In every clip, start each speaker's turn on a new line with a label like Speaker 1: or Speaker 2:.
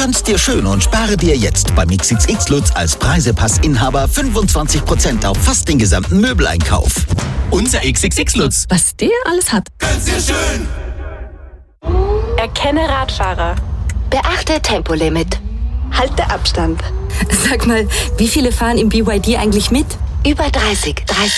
Speaker 1: Gönn's dir schön und spare dir jetzt beim XXX Lutz als Preisepassinhaber 25% auf fast den gesamten Möbeleinkauf. Unser XXX Lutz.
Speaker 2: Was der alles hat.
Speaker 1: Gönn's dir schön.
Speaker 3: Erkenne Radfahrer.
Speaker 4: Beachte Tempolimit.
Speaker 3: Halte Abstand.
Speaker 2: Sag mal, wie viele fahren im BYD eigentlich mit?
Speaker 4: Über 30.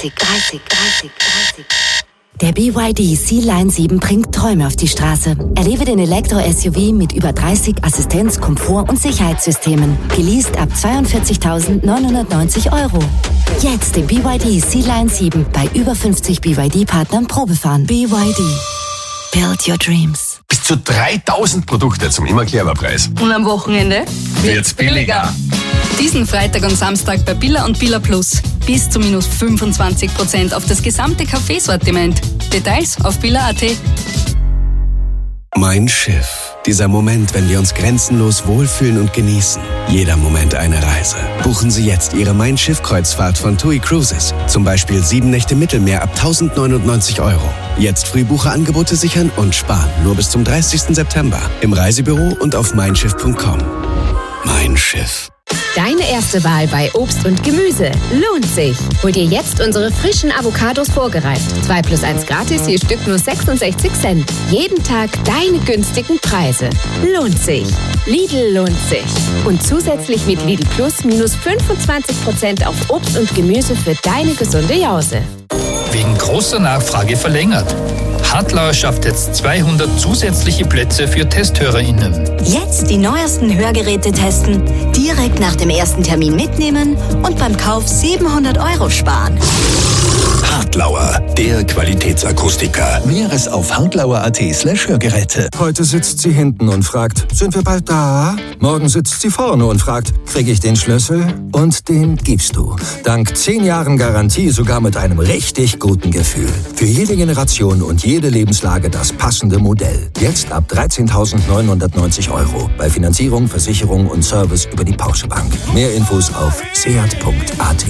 Speaker 5: Der BYD Sea-Line 7 bringt Träume auf die Straße. Erlebe den Elektro-SUV mit über 30 Assistenz-, Komfort- und Sicherheitssystemen. Geleast ab 42.990 €. Jetzt den BYD Sea-Line 7 bei über 50 BYD-Partnern Probefahren. BYD. Build your dreams.
Speaker 6: Bis zu 3000 Produkte zum Immer-Clever-Preis.
Speaker 2: Und am Wochenende
Speaker 6: Wird's billiger.
Speaker 2: Diesen Freitag und Samstag bei Billa und Billa Plus. Bis zu minus 25% auf das gesamte Kaffeesortiment. Details auf billa.at.
Speaker 7: Mein Schiff. Dieser Moment, wenn wir uns grenzenlos wohlfühlen und genießen. Jeder Moment eine Reise. Buchen Sie jetzt Ihre Mein Schiff-Kreuzfahrt von TUI Cruises. Zum Beispiel 7 Nächte Mittelmeer ab 1099 €. Jetzt Frühbucherangebote sichern und sparen. Nur bis zum 30. September. Im Reisebüro und auf meinschiff.com. Mein Schiff.
Speaker 8: Deine erste Wahl bei Obst und Gemüse lohnt sich. Hol dir jetzt unsere frischen Avocados vorgereift. 2+1 gratis, je Stück nur 66 Cent. Jeden Tag deine günstigen Preise. Lohnt sich. Lidl lohnt sich. Und zusätzlich mit Lidl Plus minus 25% auf Obst und Gemüse für deine gesunde Jause.
Speaker 9: Wegen großer Nachfrage verlängert. Hartlauer schafft jetzt 200 zusätzliche Plätze für TesthörerInnen.
Speaker 5: Jetzt die neuesten Hörgeräte testen, direkt nach dem ersten Termin mitnehmen und beim Kauf 700 € sparen.
Speaker 1: Hartlauer, der Qualitätsakustiker. Mehres auf hartlauer.at/Hörgeräte.
Speaker 10: Heute sitzt sie hinten und fragt, sind wir bald da? Morgen sitzt sie vorne und fragt, kriege ich den Schlüssel? Und den gibst du. Dank 10 Jahren Garantie sogar mit einem richtig guten Gefühl. Für jede Generation und jede Lebenslage das passende Modell. Jetzt ab 13.990 €. Bei Finanzierung, Versicherung und Service über die Porsche Bank. Mehr Infos auf seat.at.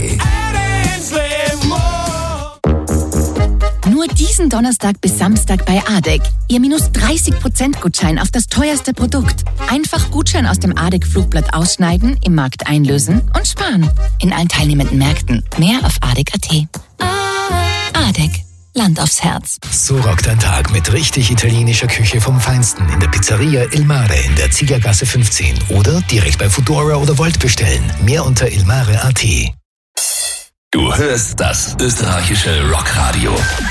Speaker 11: Nur diesen Donnerstag bis Samstag bei ADEC. Ihr minus 30% Gutschein auf das teuerste Produkt. Einfach Gutschein aus dem ADEC-Flugblatt ausschneiden, im Markt einlösen und sparen. In allen teilnehmenden Märkten. Mehr auf ADEC.at. ADEC. Land aufs Herz.
Speaker 12: So rockt ein Tag mit richtig italienischer Küche vom Feinsten in der Pizzeria Il Mare in der Ziegergasse 15 oder direkt bei Foodora oder Volt bestellen. Mehr unter ilmare.at.
Speaker 1: Du hörst das österreichische Rockradio.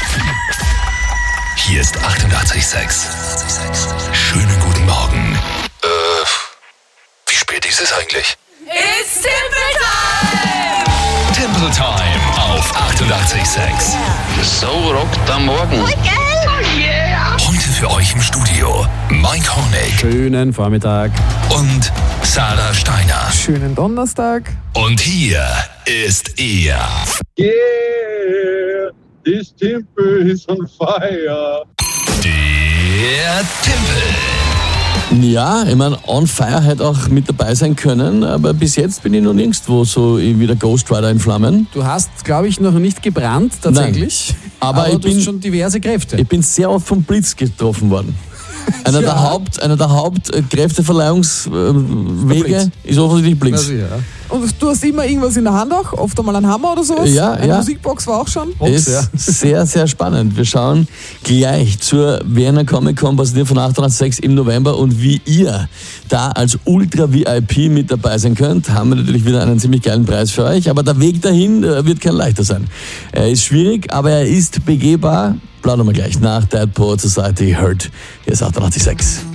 Speaker 1: Hier ist 88,6. Schönen guten Morgen. Wie spät ist es eigentlich?
Speaker 3: It's Temple Time!
Speaker 1: Temple Time auf 88,6.
Speaker 13: So rockt am Morgen.
Speaker 3: Oh, yeah!
Speaker 1: Heute für euch im Studio Mike Honeck.
Speaker 14: Schönen Vormittag.
Speaker 1: Und Sarah Steiner.
Speaker 14: Schönen Donnerstag.
Speaker 1: Und hier ist er.
Speaker 15: Yeah, this temple is on fire.
Speaker 1: Der Tempel.
Speaker 16: Ja, ich meine, on fire hätte auch mit dabei sein können, aber bis jetzt bin ich noch nirgendwo so wie der Ghost Rider in Flammen.
Speaker 14: Du hast, glaube ich, noch nicht gebrannt, tatsächlich.
Speaker 16: Nein, aber ich
Speaker 14: du hast schon diverse Kräfte.
Speaker 16: Ich bin sehr oft vom Blitz getroffen worden. Einer der Hauptkräfteverleihungswege ist offensichtlich Blitz.
Speaker 14: Ja. Und du hast immer irgendwas in der Hand auch? Oft einmal einen Hammer oder sowas?
Speaker 16: Ja,
Speaker 14: Eine Musikbox war auch schon?
Speaker 16: Ist sehr, sehr spannend. Wir schauen gleich zur Vienna Comic Con passiert von 88,6 im November und wie ihr da als Ultra-VIP mit dabei sein könnt, haben wir natürlich wieder einen ziemlich geilen Preis für euch. Aber der Weg dahin wird kein leichter sein. Er ist schwierig, aber er ist begehbar. Plaudern wir gleich nach Dead Poet Society Hurt. Hier ist 88,6.